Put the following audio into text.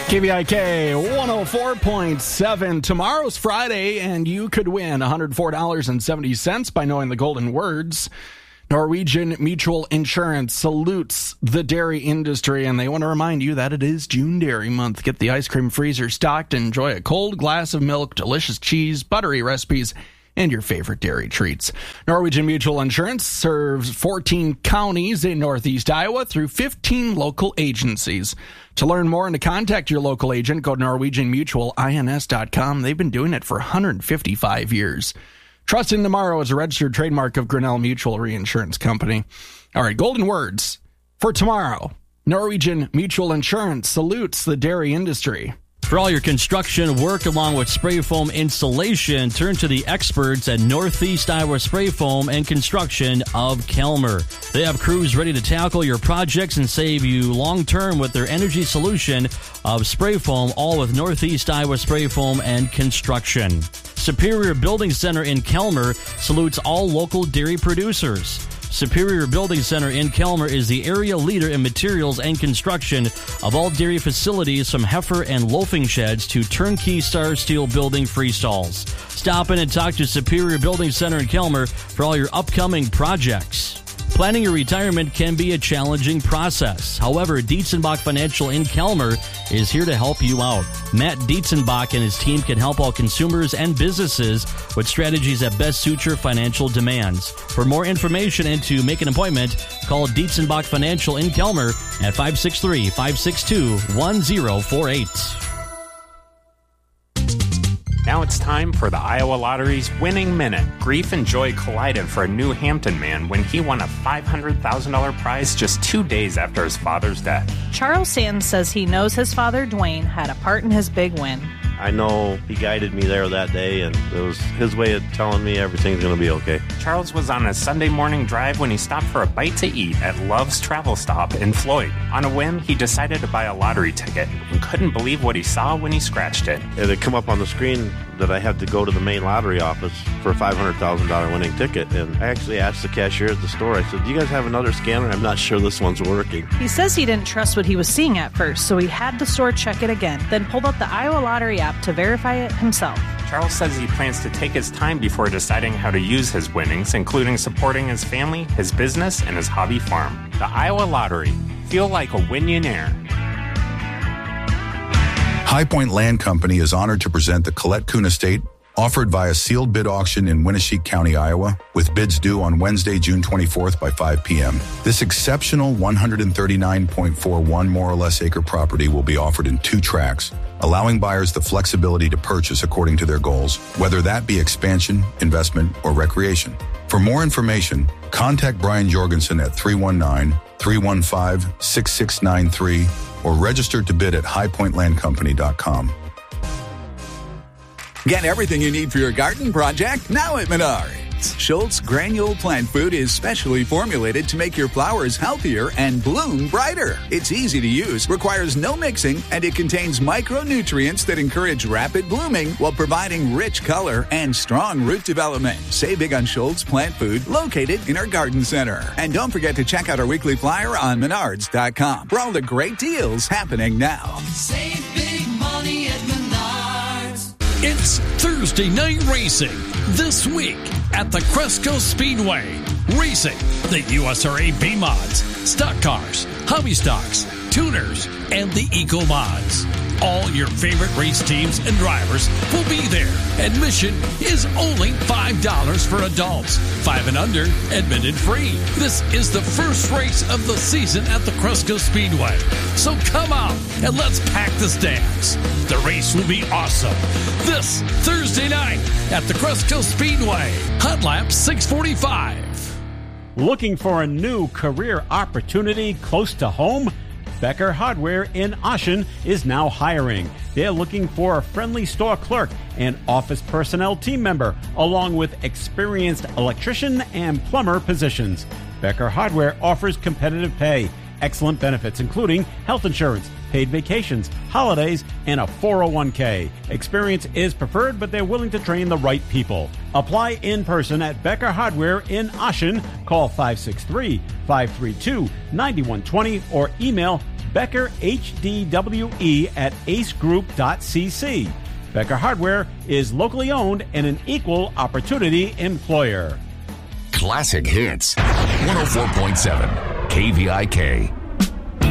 KVIK 104.7. Tomorrow's Friday, and you could win $104.70 by knowing the golden words. Norwegian Mutual Insurance salutes the dairy industry, and they want to remind you that it is June Dairy Month. Get the ice cream freezer stocked and enjoy a cold glass of milk, delicious cheese, buttery recipes, and your favorite dairy treats. Norwegian Mutual Insurance serves 14 counties in Northeast Iowa through 15 local agencies. To learn more and to contact your local agent, go to NorwegianMutualINS.com. They've been doing it for 155 years. Trust in Tomorrow is a registered trademark of Grinnell Mutual Reinsurance Company. All right, golden words for tomorrow. Norwegian Mutual Insurance salutes the dairy industry. For all your construction work along with spray foam installation, turn to the experts at Northeast Iowa Spray Foam and Construction of Kelmer. They have crews ready to tackle your projects and save you long-term with their energy solution of spray foam, all with Northeast Iowa Spray Foam and Construction. Superior Building Center in Kelmer salutes all local dairy producers. Superior Building Center in Kelmer is the area leader in materials and construction of all dairy facilities, from heifer and loafing sheds to turnkey Star Steel building freestalls. Stop in and talk to Superior Building Center in Kelmer for all your upcoming projects. Planning your retirement can be a challenging process. However, Dietzenbach Financial in Kelmer is here to help you out. Matt Dietzenbach and his team can help all consumers and businesses with strategies that best suit your financial demands. For more information and to make an appointment, call Dietzenbach Financial in Kelmer at 563-562-1048. Now it's time for the Iowa Lottery's Winning Minute. Grief and joy collided for a New Hampton man when he won a $500,000 prize just 2 days after his father's death. Charles Sands says he knows his father, Dwayne, had a part in his big win. I know he guided me there that day, and it was his way of telling me everything's going to be okay. Charles was on a Sunday morning drive when he stopped for a bite to eat at Love's Travel Stop in Floyd. On a whim, he decided to buy a lottery ticket and couldn't believe what he saw when he scratched it. It had come up on the screen that I had to go to the main lottery office for a $500,000 winning ticket, and I actually asked the cashier at the store, I said, do you guys have another scanner? I'm not sure this one's working. He says he didn't trust what he was seeing at first, so he had the store check it again, then pulled up the Iowa Lottery app to verify it himself. Charles says he plans to take his time before deciding how to use his winnings, including supporting his family, his business, and his hobby farm. The Iowa Lottery. Feel like a Winionaire. High Point Land Company is honored to present the Colette Kuhn Estate, offered via sealed bid auction in Winneshiek County, Iowa, with bids due on Wednesday, June 24th by 5 p.m. This exceptional 139.41 more or less acre property will be offered in 2 tracts, allowing buyers the flexibility to purchase according to their goals, whether that be expansion, investment, or recreation. For more information, contact Brian Jorgensen at 319-315-6693 or register to bid at highpointlandcompany.com. Get everything you need for your garden project now at Menards. Schultz Granule Plant Food is specially formulated to make your flowers healthier and bloom brighter. It's easy to use, requires no mixing, and it contains micronutrients that encourage rapid blooming while providing rich color and strong root development. Save big on Schultz Plant Food, located in our garden center. And don't forget to check out our weekly flyer on Menards.com for all the great deals happening now. Save big money at Menards. It's Thursday Night Racing this week at the Cresco Speedway. Racing the USRA B-Mods, stock cars, hobby stocks, tuners, and the Eco Mods. All your favorite race teams and drivers will be there. Admission is only $5 for adults. 5 and under, admitted free. This is the first race of the season at the Cresco Speedway. So come out and let's pack the stands. The race will be awesome. This Thursday night at the Cresco Speedway. Hot Lap 645. Looking for a new career opportunity close to home? Becker Hardware in Ashen is now hiring. They're looking for a friendly store clerk and office personnel team member, along with experienced electrician and plumber positions. Becker Hardware offers competitive pay, excellent benefits, including health insurance, paid vacations, holidays, and a 401k. Experience is preferred, but they're willing to train the right people. Apply in person at Becker Hardware in Ashen. Call 563-532-9120 or email Becker HDWE at acegroup.cc. Becker Hardware is locally owned and an equal opportunity employer. Classic Hits, 104.7 KVIK.